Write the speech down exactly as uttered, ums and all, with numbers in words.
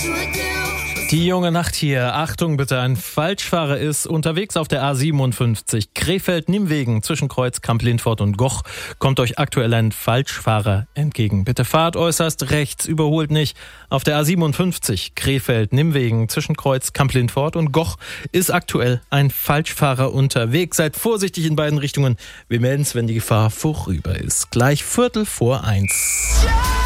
Die junge Nacht hier. Achtung bitte, ein Falschfahrer ist unterwegs auf der A siebenundfünfzig. Krefeld-Nimwegen zwischen Kreuz Kamp-Lindfort und Goch kommt euch aktuell ein Falschfahrer entgegen. Bitte fahrt äußerst rechts, überholt nicht. Auf der A siebenundfünfzig Krefeld-Nimwegen zwischen Kreuz Kamp-Lindfort und Goch ist aktuell ein Falschfahrer unterwegs. Seid vorsichtig in beiden Richtungen. Wir melden es, wenn die Gefahr vorüber ist. Gleich Viertel vor eins.